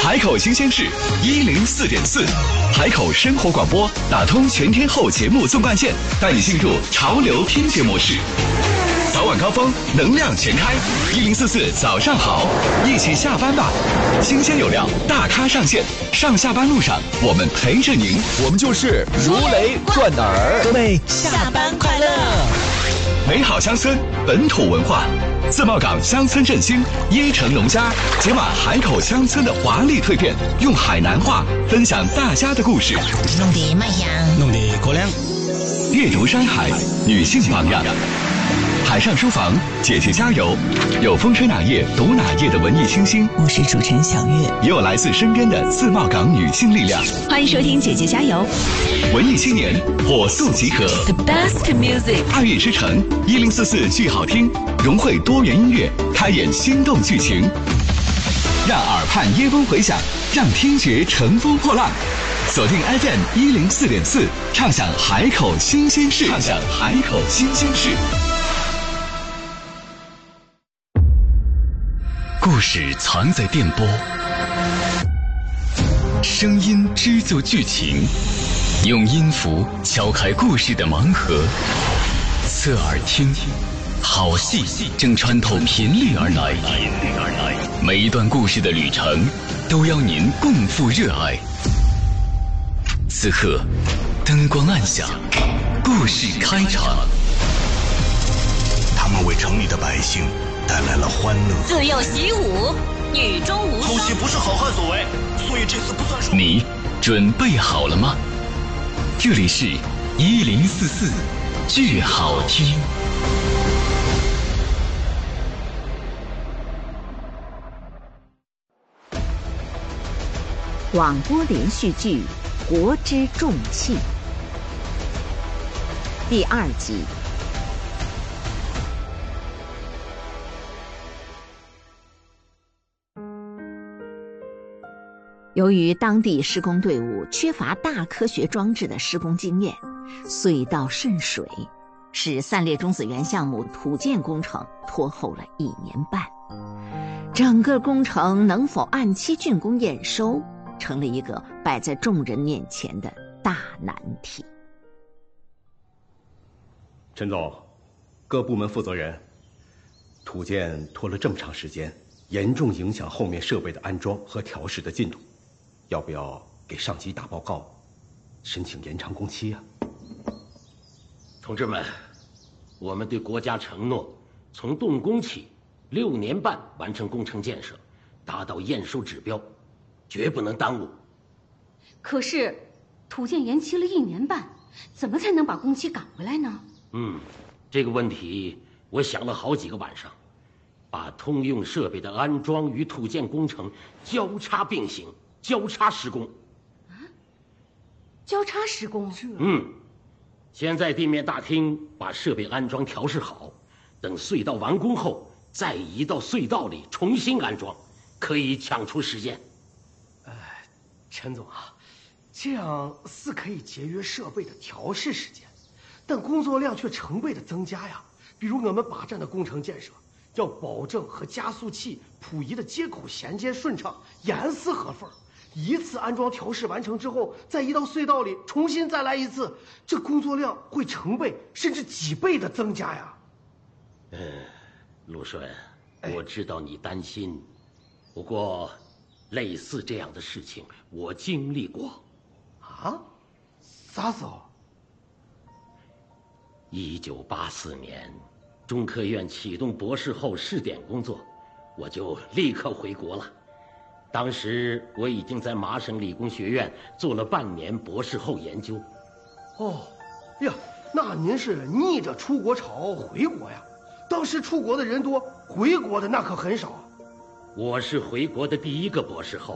海口新鲜事104.4，海口生活广播打通全天候节目纵贯线，带你进入潮流听觉模式。早晚高峰，能量全开，1044早上好，一起下班吧。新鲜有料，大咖上线，上下班路上我们陪着您， 我们就是如雷贯耳。 各位下班快乐！ 美好乡村，本土文化。自贸港乡村振兴，椰城农家解码海口乡村的华丽蜕变，用海南话分享大家的故事。 弄得卖香， 弄得过凉。 阅读山海，女性榜样。海上书房，姐姐加油！有风吹哪页读哪页的文艺清新， 我是主持人小月， 也有来自身边的自贸港女性力量。 欢迎收听姐姐加油！ 文艺青年火速集合 ，The best music， 爱乐之城1044剧好听，融汇多元音乐，开演心动剧情，让耳畔耶风回响，让听觉乘风破浪。锁定 FM 104.4，畅享海口新鲜事，畅享海口新鲜事。故事藏在电波，声音织就剧情，用音符敲开故事的盲盒。侧耳听，好戏正穿透频率而来，每一段故事的旅程都要您共赴热爱。此刻灯光暗下，故事开场。 他们为城里的百姓带来了欢乐。 自幼习武，女中无双。 偷袭不是好汉所为，所以这次不算数。 你准备好了吗？这里是1044剧好听。 广播连续剧《国之重器》第2集。由于当地施工队伍缺乏大科学装置的施工经验，隧道渗水使3列中子源项目土建工程拖后了1年半。整个工程能否按期竣工验收，成了一个摆在众人面前的大难题。 陈总，各部门负责人，土建拖了这么长时间，严重影响后面设备的安装和调试的进度，要不要给上级打报告，申请延长工期啊？ 同志们，我们对国家承诺，从动工起6年半完成工程建设，达到验收指标，绝不能耽误。 可是土建延期了1年半，怎么才能把工期赶回来呢？ 这个问题我想了好几个晚上，把通用设备的安装与土建工程交叉并行，交叉施工。 交叉施工？ 先在地面大厅把设备安装调试好，等隧道完工后再移到隧道里重新安装，可以抢出时间。 陈总啊，这样是可以节约设备的调试时间，但工作量却成倍的增加呀。比如我们靶站的工程建设，要保证和加速器、谱仪的接口衔接顺畅，严丝合缝。一次安装调试完成之后，再移到隧道里重新再来一次，这工作量会成倍甚至几倍的增加呀。 陆顺，我知道你担心，不过类似这样的事情我经历过。 啥时候 ？1984年，中科院启动博士后试点工作，我就立刻回国了。当时我已经在麻省理工学院做了半年博士后研究。 那您是逆着出国潮回国呀？当时出国的人多，回国的那可很少啊。 我是回国的第1个博士后。